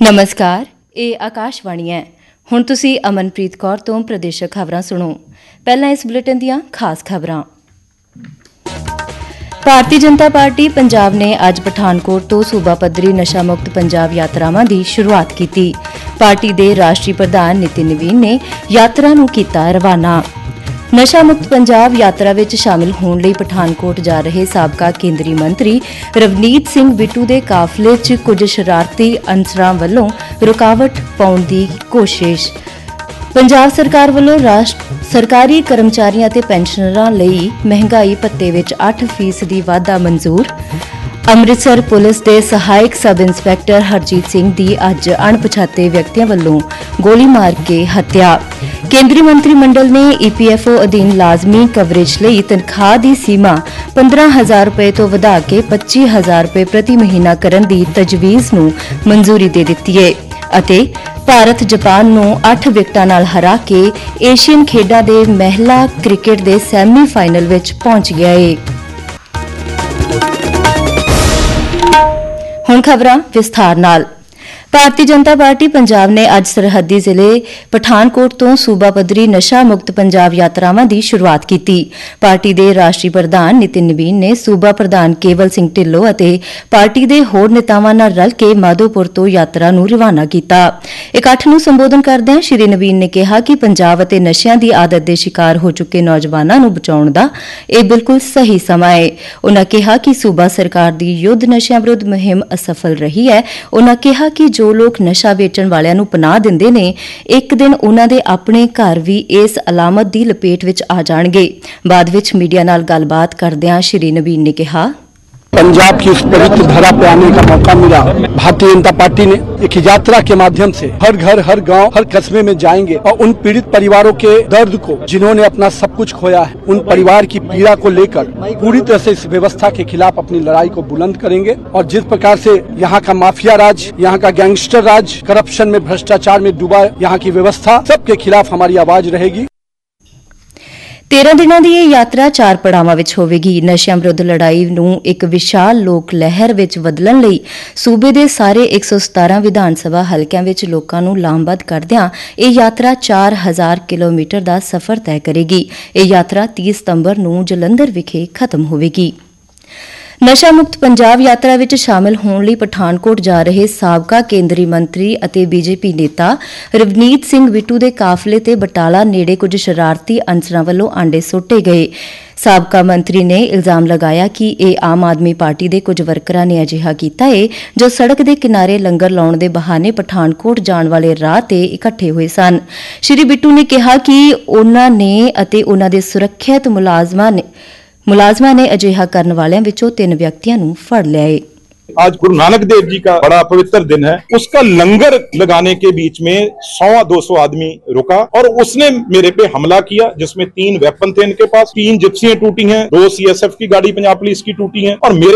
ਨਮਸਕਾਰ, ਇਹ ਆਕਾਸ਼ਵਾਣੀ ਹੈ। ਹੁਣ ਤੁਸੀਂ ਅਮਨਪ੍ਰੀਤ ਕੌਰ ਤੋਂ ਪ੍ਰਦੇਸ਼ਕ ਖਬਰਾਂ ਸੁਣੋ। ਪਹਿਲਾਂ ਇਸ ਬੁਲੇਟਿਨ ਦੀਆਂ ਖਾਸ ਖਬਰਾਂ। ਭਾਰਤੀ ਜਨਤਾ ਪਾਰਟੀ ਪੰਜਾਬ ਨੇ ਅੱਜ ਪਠਾਨਕੋਟ ਤੋਂ ਸੂਬਾ ਪੱਧਰੀ ਨਸ਼ਾ ਮੁਕਤ ਪੰਜਾਬ ਯਾਤਰਾਵਾਂ ਦੀ ਸ਼ੁਰੂਆਤ ਕੀਤੀ। ਪਾਰਟੀ ਦੇ ਰਾਸ਼ਟਰੀ ਪ੍ਰਧਾਨ ਨਿਤਿਨ ਨਵੀਨ ਨੇ ਯਾਤਰਾ ਨੂੰ ਕੀਤਾ ਰਵਾਨਾ। ਨਸ਼ਾ ਮੁਕਤ ਪੰਜਾਬ ਯਾਤਰਾ ਵਿੱਚ ਸ਼ਾਮਿਲ ਹੋਣ ਲਈ ਪਠਾਨਕੋਟ ਜਾ ਰਹੇ ਸਾਬਕਾ ਕੇਂਦਰੀ ਮੰਤਰੀ ਰਵਨੀਤ ਸਿੰਘ ਬਿੱਟੂ ਦੇ ਕਾਫਲੇ 'ਚ ਕੁਝ ਸ਼ਰਾਰਤੀ ਅਨਸਰਾਂ ਵੱਲੋਂ ਰੁਕਾਵਟ ਪਾਉਣ ਦੀ ਕੋਸ਼ਿਸ਼। ਪੰਜਾਬ ਸਰਕਾਰ ਵੱਲੋਂ ਸਰਕਾਰੀ ਕਰਮਚਾਰੀਆਂ ਅਤੇ ਪੈਨਸ਼ਨਰਾਂ ਲਈ ਮਹਿੰਗਾਈ ਭੱਤੇ ਵਿੱਚ 8% ਵਾਧਾ ਮਨਜ਼ੂਰ। ਅੰਮ੍ਰਿਤਸਰ ਪੁਲਿਸ ਦੇ ਸਹਾਇਕ ਸਬ ਇੰਸਪੈਕਟਰ ਹਰਜੀਤ ਸਿੰਘ ਦੀ ਅੱਜ ਅਣਪਛਾਤੇ ਵਿਅਕਤੀਆਂ ਵੱਲੋਂ ਗੋਲੀ ਮਾਰ ਕੇ ਹੱਤਿਆ। ਕੇਂਦਰੀ ਮੰਤਰੀ ਮੰਡਲ ਨੇ ਈਪੀਐਫਓ ਅਧੀਨ ਲਾਜ਼ਮੀ ਕਵਰੇਜ ਲਈ ਤਨਖਾਹ ਦੀ ਸੀਮਾ 15,000 ਰੁਪਏ ਤੋਂ ਵਧਾ ਕੇ 25,000 ਰੁਪਏ ਪ੍ਰਤੀ ਮਹੀਨਾ ਕਰਨ ਦੀ ਤਜਵੀਜ਼ ਨੂੰ ਮਨਜ਼ੂਰੀ ਦੇ ਦਿੱਤੀ ਹੈ ਅਤੇ ਭਾਰਤ ਜਾਪਾਨ ਨੂੰ 8 ਵਿਕਟਾਂ ਨਾਲ ਹਰਾ ਕੇ ਏਸ਼ੀਅਨ ਖੇਡਾਂ ਦੇ ਮਹਿਲਾ ਕ੍ਰਿਕਟ ਦੇ ਸੈਮੀ ਫਾਈਨਲ ਵਿੱਚ ਪਹੁੰਚ ਗਿਆ ਹੈ। ਹੁਣ ਖਬਰਾਂ ਵਿਸਥਾਰ ਨਾਲ। ਭਾਰਤੀ ਜਨਤਾ ਪਾਰਟੀ ਪੰਜਾਬ ਨੇ ਅੱਜ ਸਰਹੱਦੀ ਜ਼ਿਲ੍ਹੇ ਪਠਾਨਕੋਟ ਤੋਂ ਸੂਬਾ ਪੱਧਰੀ ਨਸ਼ਾ ਮੁਕਤ ਪੰਜਾਬ ਯਾਤਰਾਵਾਂ ਦੀ ਸ਼ੁਰੂਆਤ ਕੀਤੀ। ਪਾਰਟੀ ਦੇ ਰਾਸ਼ਟਰੀ ਪ੍ਰਧਾਨ ਨਿਤਿਨ ਨਵੀਨ ਨੇ ਸੂਬਾ ਪ੍ਰਧਾਨ ਕੇਵਲ ਸਿੰਘ ਢਿੱਲੋਂ ਅਤੇ ਪਾਰਟੀ ਦੇ ਹੋਰ ਨੇਤਾਵਾਂ ਨਾਲ ਰਲ ਕੇ ਮਾਧੋਪੁਰ ਤੋਂ ਯਾਤਰਾ ਨੂੰ ਰਵਾਨਾ ਕੀਤਾ। ਇਕੱਠ ਨੂੰ ਸੰਬੋਧਨ ਕਰਦਿਆਂ ਸ਼੍ਰੀ ਨਵੀਨ ਨੇ ਕਿਹਾ ਕਿ ਪੰਜਾਬ ਅਤੇ ਨਸ਼ਿਆਂ ਦੀ ਆਦਤ ਦੇ ਸ਼ਿਕਾਰ ਹੋ ਚੁੱਕੇ ਨੌਜਵਾਨਾਂ ਨੂੰ ਬਚਾਉਣ ਦਾ ਇਹ ਬਿਲਕੁਲ ਸਹੀ ਸਮਾਂ ਹੈ। ਉਨ੍ਹਾਂ ਕਿਹਾ ਕਿ ਸੂਬਾ ਸਰਕਾਰ ਦੀ ਯੁੱਧ ਨਸ਼ਿਆਂ ਵਿਰੁੱਧ ਮੁਹਿੰਮ ਅਸਫਲ ਰਹੀ ਹੈ। ਉਨ੍ਹਾਂ ਕਿਹਾ ਕਿ ਜੋ ਲੋਕ ਨਸ਼ਾ ਵੇਚਣ ਵਾਲਿਆਂ ਨੂੰ ਪਨਾਹ ਦਿੰਦੇ ਨੇ, ਇੱਕ ਦਿਨ ਉਨ੍ਹਾਂ ਦੇ ਆਪਣੇ ਘਰ ਵੀ ਇਸ ਅਲਾਮਤ ਦੀ ਲਪੇਟ ਵਿੱਚ ਆ ਜਾਣਗੇ। ਬਾਅਦ ਵਿੱਚ ਮੀਡੀਆ ਨਾਲ ਗੱਲਬਾਤ ਕਰਦਿਆਂ ਸ਼੍ਰੀ ਨਵੀਨ ਨੇ ਕਿਹਾ, पंजाब की इस पवित्र धरा पे आने का मौका मिला। भारतीय जनता पार्टी ने एक यात्रा के माध्यम से हर घर, हर गांव, हर कस्बे में जाएंगे और उन पीड़ित परिवारों के दर्द को, जिन्होंने अपना सब कुछ खोया है, उन परिवार की पीड़ा को लेकर पूरी तरह से इस व्यवस्था के खिलाफ अपनी लड़ाई को बुलंद करेंगे। और जिस प्रकार से यहाँ का माफिया राज, यहाँ का गैंगस्टर राज, करप्शन में, भ्रष्टाचार में डूबा यहाँ की व्यवस्था, सबके खिलाफ हमारी आवाज रहेगी। 13 ਦਿਨਾਂ ਦੀ ਇਹ ਯਾਤਰਾ 4 ਪੜਾਵਾਂ ਵਿੱਚ ਹੋਵੇਗੀ। ਨਸ਼ਿਆਂ ਵਿਰੁੱਧ ਲੜਾਈ ਨੂੰ ਇੱਕ ਵਿਸ਼ਾਲ ਲੋਕ ਲਹਿਰ ਵਿੱਚ ਬਦਲਣ ਲਈ ਸੂਬੇ ਦੇ ਸਾਰੇ 117 ਵਿਧਾਨ ਸਭਾ ਹਲਕਿਆਂ ਵਿੱਚ ਲੋਕਾਂ ਨੂੰ ਲਾਮਬੱਧ ਕਰਦਿਆਂ ਇਹ ਯਾਤਰਾ 4000 ਕਿਲੋਮੀਟਰ ਦਾ ਸਫ਼ਰ ਤੈਅ ਕਰੇਗੀ। ਇਹ ਯਾਤਰਾ 30 ਸਤੰਬਰ ਨੂੰ ਜਲੰਧਰ ਵਿਖੇ ਖਤਮ ਹੋਵੇਗੀ। ਨਸ਼ਾ ਮੁਕਤ ਪੰਜਾਬ ਯਾਤਰਾ ਵਿੱਚ ਸ਼ਾਮਲ ਹੋਣ ਲਈ ਪਠਾਨਕੋਟ ਜਾ ਰਹੇ ਸਾਬਕਾ ਕੇਂਦਰੀ ਮੰਤਰੀ ਅਤੇ ਬੀਜੇਪੀ ਨੇਤਾ ਰਵਨੀਤ ਸਿੰਘ ਬਿੱਟੂ ਦੇ ਕਾਫਲੇ ਤੇ ਬਟਾਲਾ ਨੇੜੇ ਕੁਝ ਸ਼ਰਾਰਤੀ ਅਨਸਰਾਂ ਵੱਲੋਂ ਆਂਡੇ ਸੁੱਟੇ ਗਏ। ਸਾਬਕਾ ਮੰਤਰੀ ਨੇ ਇਲਜ਼ਾਮ ਲਗਾਇਆ ਕਿ ਇਹ ਆਮ ਆਦਮੀ ਪਾਰਟੀ ਦੇ ਕੁਝ ਵਰਕਰਾਂ ਨੇ ਅਜਿਹਾ ਕੀਤਾ ਹੈ ਜੋ ਸੜਕ ਦੇ ਕਿਨਾਰੇ ਲੰਗਰ ਲਾਉਣ ਦੇ ਬਹਾਨੇ ਪਠਾਨਕੋਟ ਜਾਣ ਵਾਲੇ ਰਾਹ ਤੇ ਇਕੱਠੇ ਹੋਏ ਸਨ। ਸ਼੍ਰੀ ਬਿੱਟੂ ਨੇ ਕਿਹਾ ਕਿ ਉਨ੍ਹਾਂ ਨੇ ਅਤੇ ਉਨ੍ਹਾਂ ਦੇ ਸੁਰੱਖਿਅਤ मुलाजमा ने अजिहा करने वालों विचों 3 व्यक्तियों को फड़ लिया है। आज गुरु नानक देव जी का बड़ा पवित्र दिन है। उसका लंगर लगाने के बीच में 100-200 आदमी रुका और उसने मेरे पे हमला किया, जिसमें 3 वेपन थे इनके पास, 3 जिप्सियां टूटी हैं, 2 CSF की गाड़ी पंजाब पुलिस की टूटी हैं और मेरे